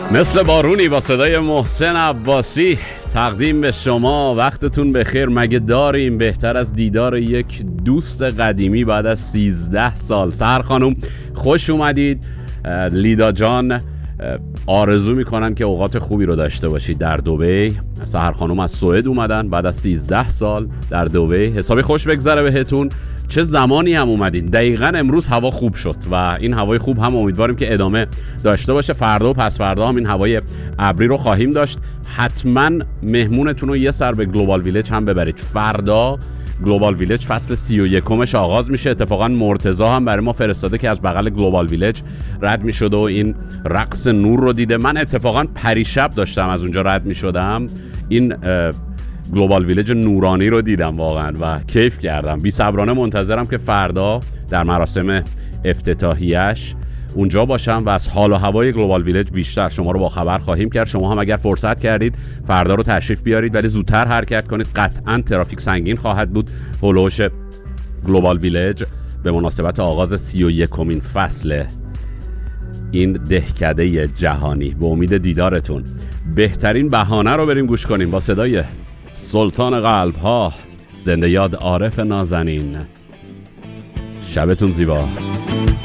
مثل بارونی با صدای محسن عباسی تقدیم به شما. وقتتون بخیر. مگه داریم بهتر از دیدار یک دوست قدیمی بعد از 13 سال؟ سحر خانم خوش اومدید. لیدا جان آرزو میکنن که اوقات خوبی رو داشته باشید در دبی. سحر خانم از سوئد اومدن بعد از 13 سال در دبی. حسابی خوش بگذره بهتون. چه زمانی هم اومدین. دقیقاً امروز هوا خوب شد و این هوای خوب هم امیدواریم که ادامه داشته باشه. فردا و پس فردا هم این هوای ابری رو خواهیم داشت. حتما مهمونتون رو یه سر به گلوبال ویلج هم ببرید. فردا گلوبال ویلج فصل 31مش آغاز میشه. اتفاقا مرتضی هم برای ما فرستاده که از بغل گلوبال ویلج رد میشد و این رقص نور رو دیده. من اتفاقا پریشب داشتم از اونجا رد میشدم، این گلوبال ویلج نورانی رو دیدم واقعا و کیف کردم. بی صبرانه منتظرم که فردا در مراسم افتتاحیه‌اش اونجا باشم و از حال و هوای گلوبال ویلج بیشتر شما رو با خبر خواهیم کرد. شما هم اگر فرصت کردید فردا رو تشریف بیارید، ولی زودتر حرکت کنید. قطعا ترافیک سنگین خواهد بود هولوش گلوبال ویلج به مناسبت آغاز 31مین فصل این دهکده جهانی. به امید دیدارتون. بهترین بهانه رو بریم گوش کنیم با صدای سلطان قلب ها، زنده یاد عارف نازنین. شبتون زیبا.